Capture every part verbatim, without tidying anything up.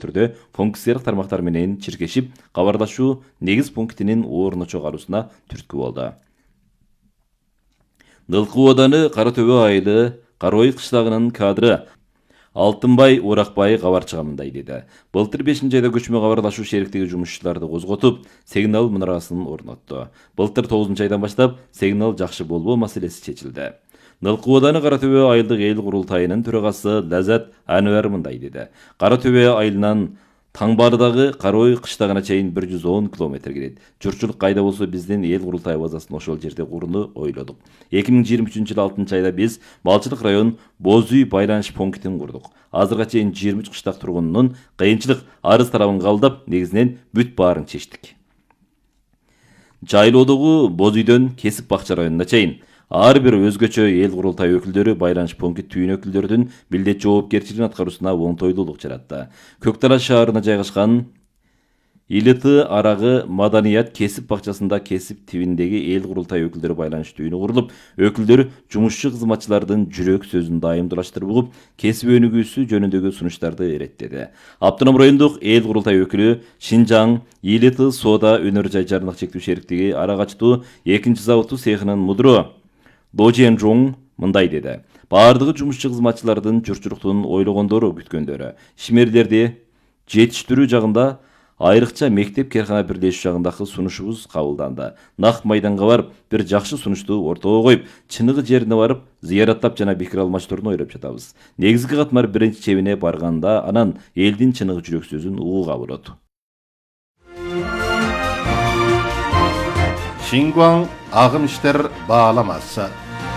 түрдө функциялык тармактар менен чиркешип, кабарлашуу негиз пунктинин ордуна чыгаруусуна түрткү болду. Дылкы ооданы Кара Төбө айылы Карой кыштагынын кадры Алтынбай Уракбай кабарчыга мындай деди. Былтыр бешинчи айда көчмө кабарлашуу шериктиги жумушчуларды козготуп, сигнал мунарасын орнотту. Былтыр тогузунчу айдан баштап сигнал жакшы болбоо маселеси чечилди. Дылкы ооданы Кара Төбө айылдык эл курултайынын төрагасы Лаззат Анвар мындай деди. Кара Төбө айылынан Таңбардагы Карой кыштагына чейин бир жүз он километр келет. Журтчулук кайда болсо биздин эл курултай базасын ошол жерде курууну ойлодук. эки миң жыйырма үчүнчү жылы алтынчы айда биз Балчылык район Боз үй байланыш пунктин курдук. Азырга чейин жыйырма үч кыштак тургунунун кыйынчылык арыз талабын кабылдап, негизинен бүт баарын чечтик. Жайлоодогу Боз үйдөн Кесип Бакча районуна чейин ар бир өзгөчө эл курултай өкүлдөрү байланыш пункт түйүн өкүлдөрдүн милдет жоопкерчилигин аткаруусуна оңтойлуулук жаратты. Көк Талаш шаарына жайгашкан Илыты арагы Маданият Кесип бакчасында Кесип тибиндеги эл курултай өкүлдөрү байланыш түйүнү курулуп, өкүлдөр жумушчу кызматчылардын жүрөк сөзүн дайымдуулаштырып угуп, кесип өнүгүүсү жөнүндөгү сунуштарды иреттеди. Автоном райондук эл курултай өкүлү Шинжаң Илыты соода өнөр жай жарандык чектүү шериктиги арагачтуу экинчи заводу цехынын мудуру Дожен Жоң мындай деди. Баардыгы жумушчу кызматчылардын журтчулуктун ойлогондору, күткөндөрү, ишмерлерди жетиштирүү жагында, айрыкча мектеп керкана бирлешүү жагындагы сунушубуз кабылданды. Нак майданга барып, бир жакшы сунушту ортого коюп, чыныгы жерине барып, зыяраттап жана пикир алмаштырууну ойлоп жатабыз. Негизги катмар биринчи чебине барганда, анан элдин чыныгы жүрөк сөзүн угууга болот. Шингуаң агым иштер бааламасы.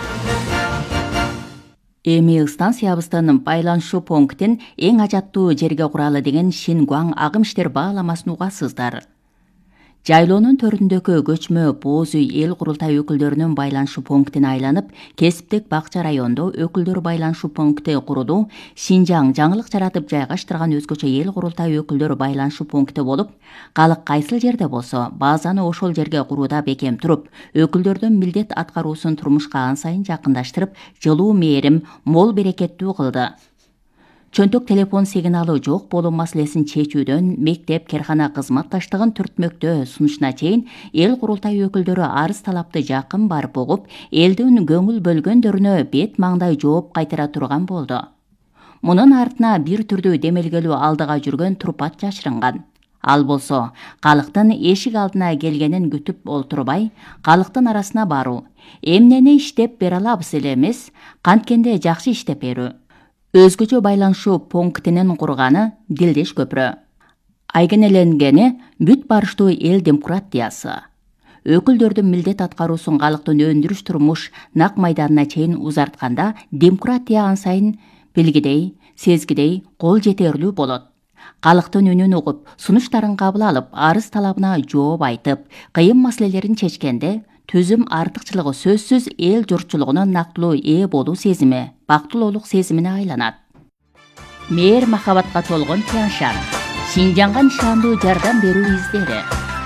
Эми станциябыздын байланышуу пунктин эң ажаттуу жерге куралы деген Шингуаң агым иштер бааламасын угасыздар. Жайлоонун төрүндөгү көчмө Боз үй эл курултай өкүлдөрүнүн байланышуу пунктин айланып, Кесиптик Бакча райондо өкүлдөр байланышуу пункти курулуу, Шинжаң жаңылык жаратып жайгаштырган өзгөчө эл курултай өкүлдөр байланышуу пункти болуп, калык кайсыл жерде болсо, базаны ошол жерге курууда бекем туруп, өкүлдөрдүн милдет аткаруусун турмушка ан сайын жакындаштырып, жылуу мээрим, мол берекеттүү кылды. Чөнтөк телефон сигналы жок болуу маселесин чечүүдөн мектеп керкана кызматташтыгын түртмөктөө сунушуна чейин эл курултай өкүлдөрү арыз талапты жакын барып угуп, элдин көңүл бөлгөндөрүнө бет маңдай жооп кайтара турган болду. Мунун артына бир түрдүү демелгелүү алдыга жүргөн турпат жашырынган. Ал болсо, калктын эшик алдына келгенин күтүп олтурбай, калктын арасына баруу, эмнени иштеп бере алабыз эле эмес, канткенде жакшы иштеп берүү. Өзгөчө байланышуу пунктинин курганы Дилдеш көпүрө. Айгенеленгени бүт барыштуу эл демократиясы. Өкүлдөрдүн милдет аткаруусун калктын өндүрүш турмуш нак майданына чейин узартканда, демократия ан сайын билгидей, сезгидей кол жетерлүү болот. Калктын үнүн угуп, сунуштарын кабыл алып, арыз талабына жооп айтып, кыйын маселелерин чечкенде, түзүм артыкчылыгы сөзсүз эл журтчулугунун нактылуу ээ болуу сезими, бактылуулук сезимине айланат. Мээр махабатка толгон Тяншан, Шинжаңга нишандуу жардам берүү издери.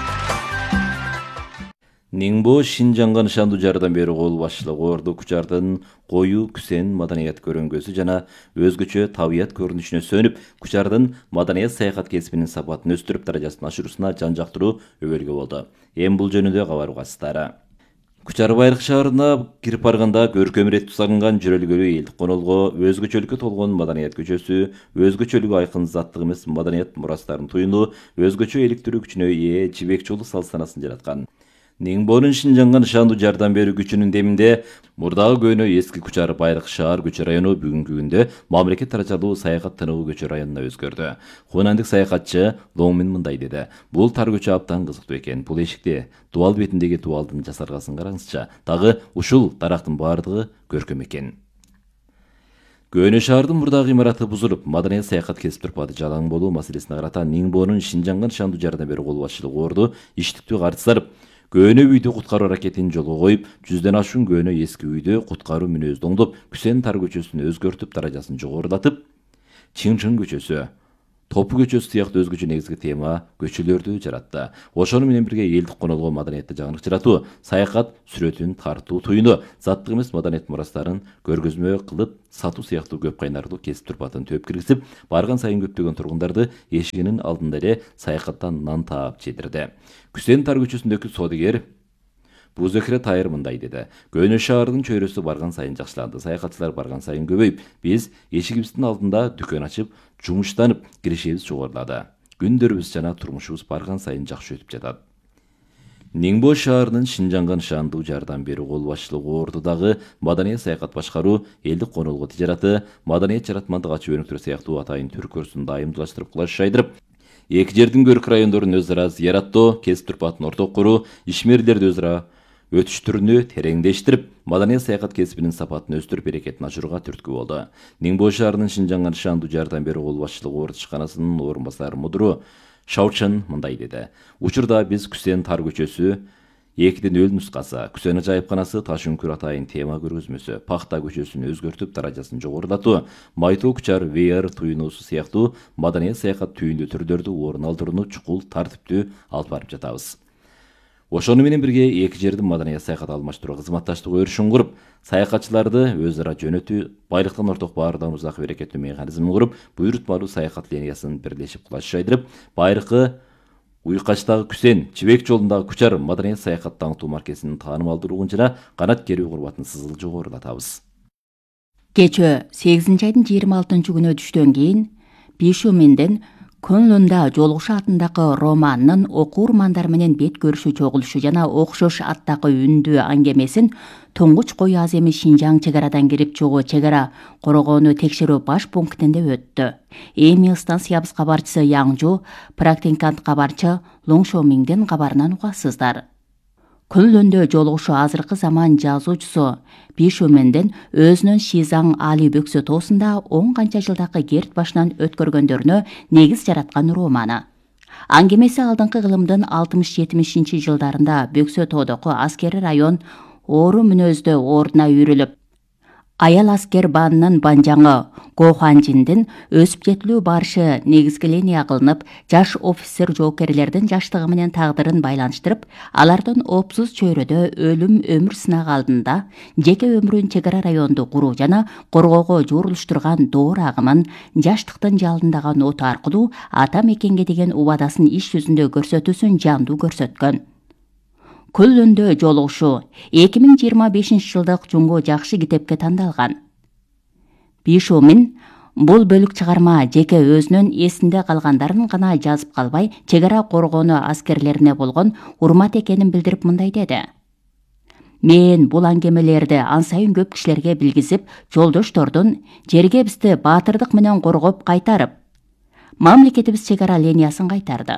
Ниңбо Шинжаңга нишандуу жардам берүү кол башчылыгы Орду Кучардын коюу күсен маданият көрөңгөсү жана өзгөчө табият көрүнүшүнө сөнүп, Кучардын маданият саякат кесибинин сапатын өстүрүп даражасын ашыруусуна жан жактыруу өбөлгө болду. Эми бул жөнүндө кабар угасыздар. Кучар Байрак шаарына кирип барганда көркөм ирет салынган жөрөлгөлүү элдик конолго, өзгөчөлүккө толгон маданият көчөсү, өзгөчөлүгү айкын заттык эмес маданият мурастарын туюну, өзгөчө электирүү күчүнө ээ Жибек жолу салсанасын жараткан. Ниңбонун Шинжаңга нишандуу жардам берүү күчүнүн деминде мурдагы көөнө эски Кучар Байрак шаар көчө району бүгүнкү күндө мамлекет даражалуу саякат тыныгуу көчө районуна өзгөрдү. Хунандык саякатчы Лоңмин мындай деди. Бул тар көчө абдан кызыктуу экен. Бул эшикте дубал бетиндеги дубалдын жасаргасын караңызчы. Дагы ушул дарактын баардыгы көркөм экен. Көөнө шаардын мурдагы имараты бузулуп, маданият саякат кесип турпаты жалаң болуу маселесине карата Ниңбонун Шинжаңга нишандуу жардам берүү кол башчылыгы Орду иштиктүү каржылар көөнө үйдү куткаруу аракетин жолго коюп, жүздөн ашуун көөнө эски үйдү куткаруу мүнөздү оңдоп, Күсен тар көчөсүн өзгөртүп, даражасын жогорулатып, Чыңчын көчөсү, Топу көчөсү сыяктуу өзгөчө негизги тема көчөлөрдү жаратты. Ошону менен бирге элдик конолго маданиятты жаңырык жаратуу, саякат сүрөтүн тартуу туюну, заттык эмес маданият мурастарын көргөзмө кылып сатуу сыяктуу көп кайнарлуу кесип турпатын төп киргизип, барган сайын көптөгөн тургундарды эшигинин алдында эле саякаттан нан таап жедирди. Күсен тар көчөсүндөгү соодагер Бузекре Тайыр мындай деди. Көнө шаардын чөйрөсү барган сайын жакшыланды. Саякатчылар барган сайын көбөйүп, биз эшигибиздин алдында дүкөн ачып, жумуштанып, киришибиз жогорулады. Күндөрүбүз жана турмушубуз барган сайын жакшы өтүп жатат. Ниңбо шаарынын Шинжанга нышандуу жардам берүү кол башчылыгы Ордудагы маданият саякат башкаруу, элдик конолго тижараты, маданият жаратмандык ачып өнүктүрүү сыяктуу атайын түркөрсүн дайымдуулаштырып кулаш жайдырып, эки жердин көрк райондорун өз ара зыяраттоо, кесип турпатын орток куруу, ишмерлерди өз ара өтүштүрүүнү тереңдештирип, маданият саякат кесибинин сапатын өстүрүп берекетин ачырууга түрткү болду. Ниңбо шаарынын Шинжанга нышандуу жардам берүү кол башчылыгы Орду ишканасынын орун басары мудуру Шаучан мындай деди. Учурда биз Күсен тар көчөсү экиден нөл нускасы, Күсен ажайыпканасы таш үңкүр атайын тема көргөзмөсү, Пахта көчөсүн өзгөртүп даражасын жогорулатуу, Майтоо Кучар ви ар туюнуусу сыяктуу маданият саякат түйүндүү түрлөрдү орун алдырууну чукул тартиптүү алып барып жатабыз. Ошону менен бирге эки жердин маданият саякат алмаштыруу кызматташтык өрүшүн куруп, саякатчыларды өз ара жөнөтүү, байлыктан орток баардан узак берекеттүү механизмин куруп, буйрутмалуу саякат линиясын бирлешип кулаш жайдырып, байыркы Уйкачтагы Күсен, Чибек жолундагы Кучар маданият саякат таңытуу маркесинин таанымалдуулугун жана канат керүү курбатын сызыл жогорулатабыз. Кечөө сегизинчи айдын жыйырма алтынчы күнү түштөн кийин Бишуминден Көнлүндө жолугушу атындагы романынын окуурмандар менен бет көрүшү чогулушу жана окшош аттагы үндүү аңгемесин Тоңгуч кою аземи Шинжаң чек арадан кирип чыгуу чек ара коргоону текшерүү баш пунктинде өттү. Эми станциябыз кабарчысы Яңжу, практикант кабарчы Лоңшомиңдин кабарынан угасыздар. Көнлөндө жолугушу азыркы заман жазуучусу Бишуменден өзүнүн Шизаң Али Бөксө тоосунда он канча жылдагы керт башынан өткөргөндөрүнө негиз жараткан романы. Аңгемеси алдыңкы кылымдын алтымыш жетимишинчи жылдарында Бөксө тоодогу аскери район оору мүнөздө ордуна үйрүлүп, аял аскер баанынын банжаңы Гоханжиндин өсүп жетилүү барышы негизги линия кылынып, жаш офицер жоокерлердин жаштыгы менен тагдырын байланыштырып, алардын опсуз чөйрөдө өлүм өмүр сынагы алдында жеке өмүрүн чек ара районду куруу жана коргоого жуурулуштурган доор агымын жаштыктын жалындаган оту аркылуу ата мекенге деген убадасын иш жүзүндө көрсөтүүсүн жандуу көрсөткөн. Көллөндө жолугушу эки миң жыйырма бешинчи жылдык жунго жакшы китепке тандалган. Бишумин бул бөлүк чыгарма жеке өзүнүн эсинде калгандарын гана жазып калбай, чек ара коргоону аскерлерине болгон урмат экенин билдирип мындай деди. Мен бул аңгемелерди ан сайын көп кишилерге билгизип, жолдоштордун жерге бизди баатырдык менен коргоп кайтарып, мамлекетибиз чек ара линиясын кайтарды.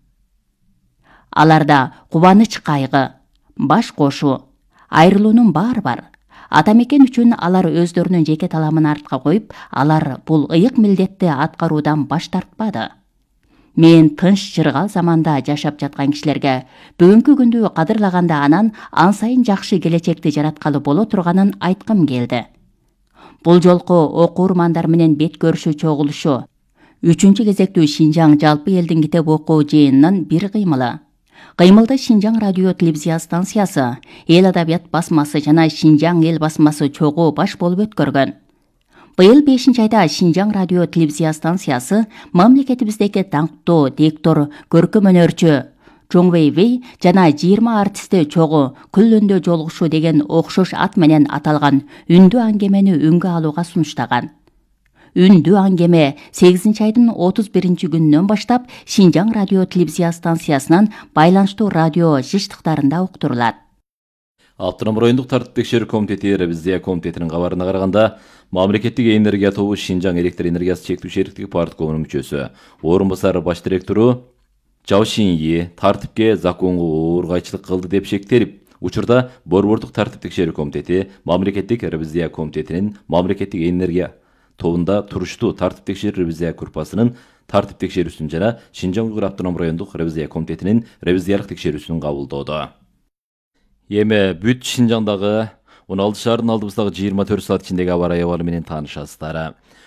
Аларда кубаныч кайгы, баш кошу, айрылуунун баары бар. Ата мекен үчүн алар өздөрүнүн жеке таламын артка коюп, алар бул ыйык милдетти аткаруудан баш тартпады. Мен тынч жыргал заманда жашап жаткан кишилерге бүгүнкү күндү кадырлаганда анан ан сайын жакшы келечекти жараткалы боло турганын айткым келди. Бул жолку окуурмандар менен бет көрүшүү чогулушу үчүнчү кезектүү Шинжаң жалпы элдин китеп окуу жыйынынын бир кыймылы. Кыймылды Шинжаң радио телевизия станциясы, Эл адабият басмасы жана Шинжаң эл басмасы чогуу баш болуп өткөргөн. Быйыл бешинчи айда Шинжаң радио телевизия станциясы мамлекетибиздеги даңктуу диктор, көркөм өнөрчү Чоң Вейвей жана жыйырма артисти чогуу Көллөндө жолугушу деген окшош ат менен аталган үндүү аңгемени үнгө алууга сунуштаган. Үндүү аңгеме сегизинчи айдын отуз биринчи күнүнөн баштап Шинжаң радио телевизия станциясынын байланыштуу радио жыштыктарында уктурулат. Автоном райондук тартип текшерүү комитети ревизия комитетинин кабарына караганда, мамлекеттик энергия тобу Шинжаң электр энергиясы чектүү шериктиги парткомунун мүчөсү, орун басары баш директору Жао Шиньи тартипке законго ооргайчылык кылды деп шектелип, учурда борбордук тартип текшерүү комитети мамлекеттик ревизия комитетинин мамлекеттик энергия тобунда туруштуу тартип текшерүү ревизия группасынын тартип текшерүүсүн жана Шинжаң Уйгур автоном райондук ревизия комитетинин ревизиялык текшерүүсүн кабылдоодо. Эми бүт Шинжаңдагы он алты шаардын алдыбыздагы жыйырма төрт саат ичиндеги аба ырайы абалы менен таанышасыздар.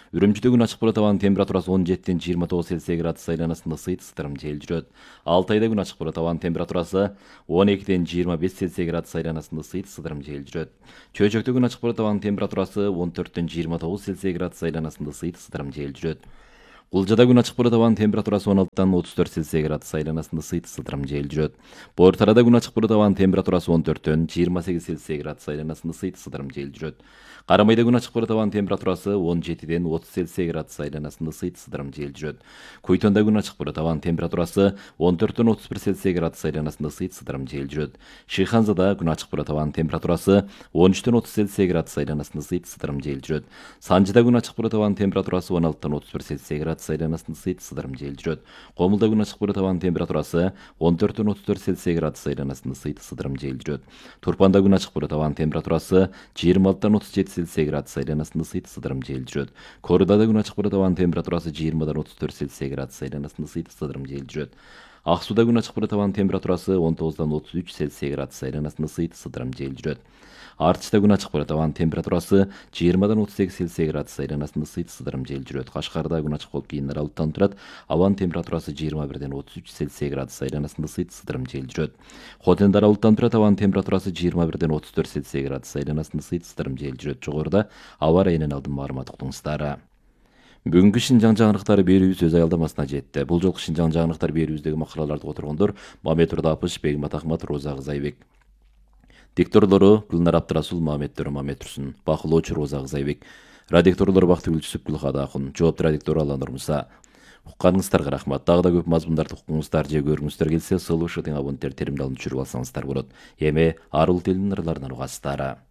Үрүмчүдө күн ачык болот, абанын температурасы он жетиден жыйырма тогуз Цельсий градус айланасында ысыйт, ысытырым жел жүрөт. Алтайда күн ачык болот, абанын температурасы он экиден жыйырма беш Цельсий градус айланасында ысыйт, ысытырым жел жүрөт. Чөйчөктө күн ачык болот, абанын температурасы он төрттөн жыйырма тогуз Цельсий градус айланасында ысыйт, ысытырым жел жүрөт. Кулжада күн ачык болот, абанын температурасы он алтыдан отуз төрт Цельсий градус айланасында ысыйт, ысытырым жел жүрөт. Бортарада күн ачык болот, абанын температурасы он төрттөн жыйырма сегиз Цельсий градус айланасында ысыйт, ысытырым жел жүрөт. Карамайда күн ачык болот, абанын температурасы он жетиден отуз Цельсий градус айланасында ысыйт, ысытырым жел жүрөт. Куйтонда күн ачык болот, абанын температурасы он төрттөн отуз бир Цельсий градус айланасында ысыйт, ысытырым жел жүрөт. Шыйханзада күн ачык болот, абанын температурасы он үчтөн отуз Цельсий градус айланасында ысыйт, ысытырым жел жүрөт. Санжыда күн ачык болот, абанын температурасы он алтыдан отуз бир Цельсий градус айланасында ысыйт, ысытырым жел жүрөт. Комулда күн ачык болот, абанын температурасы он төрттөн отуз төрт Цельсий градус айланасында ысыйт, ысытырым жел жүрөт. Турпанда күн ачык болот, абанын температурасы жыйырма алтыдан отуз жети Цельсий градус айланасында ысыйт, ысытырым жел жүрөт. Корудада күн ачык болот, абанын температурасы жыйырмадан отуз төрт Цельсий градус айланасында ысыйт, ысытырым жел жүрөт. Ак сууда күн ачык болот, абанын температурасы он тогуздан отуз үч Цельсий градус айланасында ысыйт, ысытырым жел жүрөт. Артышта күн ачык болот, абанын температурасы жыйырмадан отуз сегиз Цельсий градус айланасында ысыйт, ысытырым жел жүрөт. Кашкарда күн ачык болуп кийин аралыктан турат, абанын температурасы жыйырма бирден отуз үч Цельсий градус айланасында ысыйт, ысытырым жел жүрөт. Хотенде аралыктан турат, абанын температурасы жыйырма бирден отуз төрт Цельсий градус айланасында ысыйт, ысытырым жел жүрөт. Жогоруда аба ырайынан алдын маалымат уктуңуздар. Бүгүнкү Шинжаң жаңылыктары берүүбүз өз аялдамасына жетти. Бул жолку Шинжаң жаңылыктар берүүбүздөгү макалаларды которгондор Мамет Рудапыш, Бегмат Ахмат, Роза Кызайбек. Дикторлору Гүлнар Абдрасул, Мамет Төрө, Мамет Турсун. Бакылоочу Роза Кызайбек. Радикторлор Бактыгүл Жүсүпкүл Хадакун. Жоопту радиктор Алла Нурмуса. Укканыңыздарга рахмат. Дагы да көп мазмундарды укуңуздар же көрүңүздөр келсе, сылуу шытың абоненттер теримдалын түшүрүп алсаңыздар болот. Эми арыл тилинин ырларынан угасыздар.